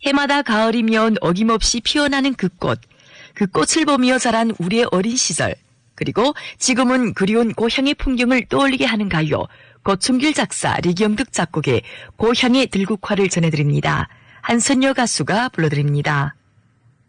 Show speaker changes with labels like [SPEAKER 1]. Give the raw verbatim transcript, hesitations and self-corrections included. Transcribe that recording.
[SPEAKER 1] 해마다 가을이면 어김없이 피어나는 그 꽃, 그 꽃을 보며 자란 우리의 어린 시절, 그리고 지금은 그리운 고향의 풍경을 떠올리게 하는 가요, 고충길 작사, 리경득 작곡의 고향의 들국화를 전해드립니다. 한선녀 가수가 불러드립니다.